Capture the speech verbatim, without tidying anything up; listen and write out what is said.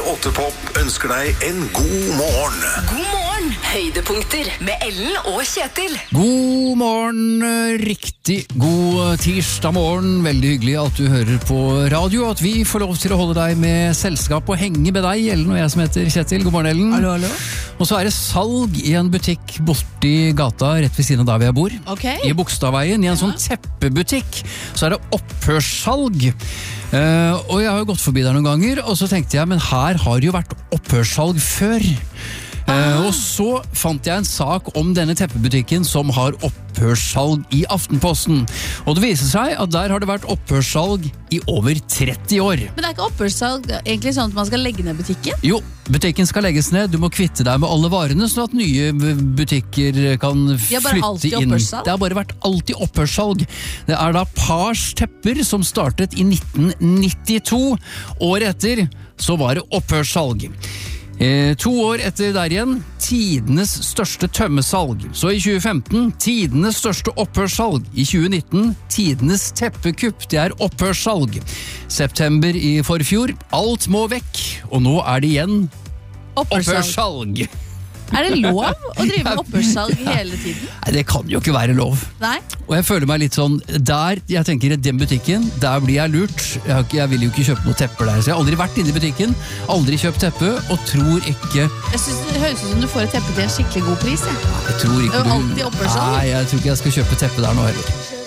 åtte Pop ønsker deg en god morgen. God morgen, høydepunkter med Ellen og Kjetil. God morgen, riktig god tirsdag morgen. Veldig hyggelig at du hører på radio, at vi får lov til å holde deg med selskap og henge med deg, Ellen og jeg som heter Kjetil. God morgen, Ellen. Hallo, hallo. Og så er det salg i en butikk borti gata rett ved siden av der vi bor. Ok. I Bogstadveien, i en sånn teppebutikk, så er det opphørssalg. Uh, og jeg har jo gått forbi der noen ganger, og så tenkte jeg, men her har det jo vært opphørssalg før. Uh, og så fant jeg en sak om denne teppebutikken som har opphørssalg i Aftenposten. Og det viser seg at der har det vært opphørssalg i over tretti år. Men det er ikke opphørssalg egentlig sånn at man skal legge ned butikken? Jo, butikken skal legges ned. Du må kvitte deg med alle varene, sånn at nye butikker kan flytte inn. Det har bare vært alltid opphørssalg. Det er da Pars Tepper som startet i nitten nittito. Året etter så var det opphørssalg. Eh, to år etter der igjen, tidenes største tømmesalg. Så i tjue femten, tidenes største opphørssalg. I tjue nitten, tidenes teppekupp. Det er opphørssalg. September i forfjor, alt må vekk. Og nå er det igjen opphørssalg. Er det lov å drive med opphørssalg hele tiden? Nei, det kan jo ikke være lov. Nei? Og jeg føler meg litt sånn, der, jeg tenker i den butikken, der blir jeg lurt. Jeg, har ikke, jeg vil jo ikke kjøpe noe tepper der, så jeg har aldri vært inne i butikken, aldri kjøpt teppe, og tror ikke... Jeg synes det høres ut som du får et teppe til en skikkelig god pris, jeg. Jeg tror ikke Det er jo du... alltid opphørssalg. Nei, jeg tror ikke jeg skal kjøpe teppe der nå heller.